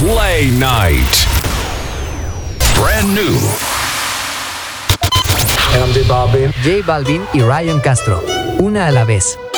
Play Night. Brand new. J Balvin y Ryan Castro, una a la vez.